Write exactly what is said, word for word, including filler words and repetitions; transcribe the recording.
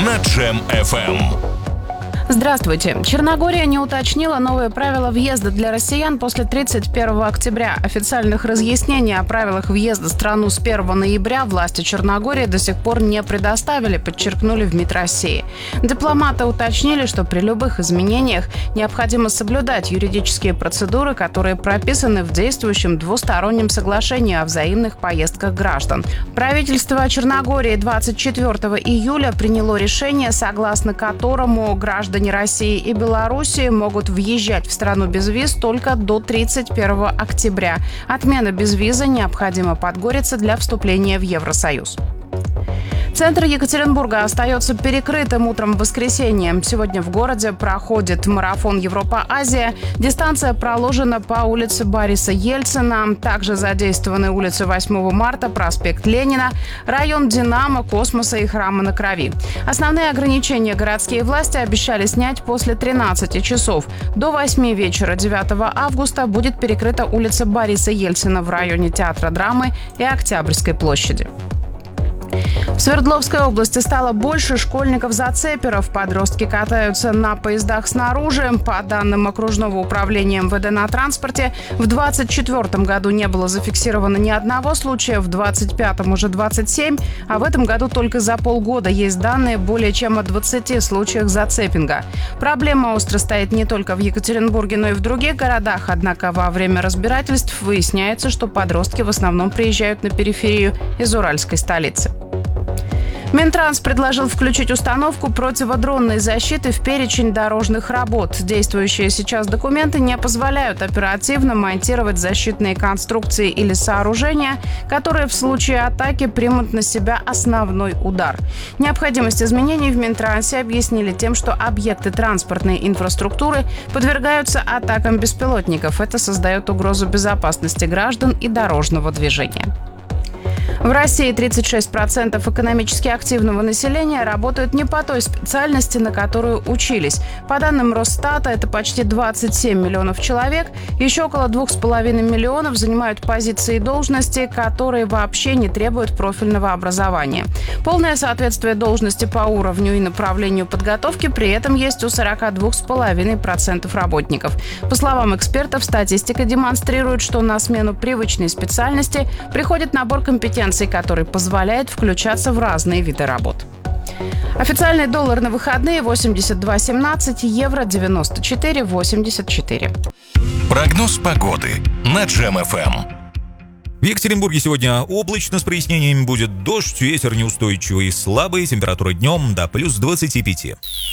на Джем эф эм. Здравствуйте. Черногория не уточнила новые правила въезда для россиян после тридцать первого октября. Официальных разъяснений о правилах въезда в страну с первого ноября власти Черногории до сих пор не предоставили, подчеркнули в МИД России. Дипломаты уточнили, что при любых изменениях необходимо соблюдать юридические процедуры, которые прописаны в действующем двустороннем соглашении о взаимных поездках граждан. Правительство Черногории двадцать четвёртого июля приняло решение, согласно которому граждане России и Белоруссии могут въезжать в страну без виз только до тридцать первого октября. Отмена безвиза необходима Подгорице для вступления в Евросоюз. Центр Екатеринбурга остается перекрытым утром в воскресенье. Сегодня в городе проходит марафон Европа-Азия. Дистанция проложена по улице Бориса Ельцина. Также задействованы улицы восьмого марта, проспект Ленина, район Динамо, Космоса и Храма на Крови. Основные ограничения городские власти обещали снять после тринадцати часов. До восьми вечера девятого августа будет перекрыта улица Бориса Ельцина в районе Театра драмы и Октябрьской площади. В Свердловской области стало больше школьников-зацеперов. Подростки катаются на поездах снаружи. По данным окружного управления эм вэ дэ на транспорте, в двадцать четвёртом году не было зафиксировано ни одного случая, в двадцать пятом уже двадцать семь, а в этом году только за полгода есть данные более чем о двадцати случаях зацепинга. Проблема остро стоит не только в Екатеринбурге, но и в других городах. Однако во время разбирательств выясняется, что подростки в основном приезжают на периферию из уральской столицы. Минтранс предложил включить установку противодронной защиты в перечень дорожных работ. Действующие сейчас документы не позволяют оперативно монтировать защитные конструкции или сооружения, которые в случае атаки примут на себя основной удар. Необходимость изменений в Минтрансе объяснили тем, что объекты транспортной инфраструктуры подвергаются атакам беспилотников. Это создает угрозу безопасности граждан и дорожного движения. В России тридцать шесть процентов экономически активного населения работают не по той специальности, на которую учились. По данным Росстата, это почти двадцать семь миллионов человек. Еще около двух с половиной миллионов занимают позиции и должности, которые вообще не требуют профильного образования. Полное соответствие должности по уровню и направлению подготовки при этом есть у сорока двух с половиной процентов работников. По словам экспертов, статистика демонстрирует, что на смену привычной специальности приходит набор компетенций, который позволяет включаться в разные виды работ. Официальный доллар на выходные восемьдесят два семнадцать, евро девяносто четыре восемьдесят четыре. Прогноз погоды на Джем эф эм. В Екатеринбурге сегодня облачно с прояснениями, будет дождь, ветер неустойчивый и слабый, температура днем до плюс двадцати пяти.